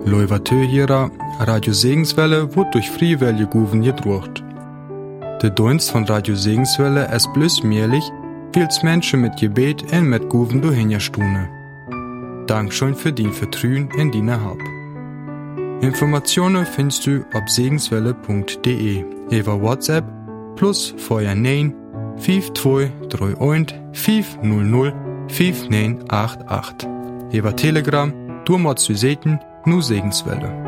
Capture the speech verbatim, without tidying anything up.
Leuvatö Radio Segenswelle wird durch Friewelle Guven gedruckt. Der Dienst von Radio Segenswelle ist bloß möglich, weil es Menschen mit Gebet und mit Guven durchhinterstune. Dankeschön für dein Vertrauen in deine Hab. Informationen findest du auf segenswelle punkt de, über WhatsApp plus vorher neun fünf zwei drei eins fünf null null fünf neun acht acht. Über Telegram, du machst du Seten, nu Segenswelle.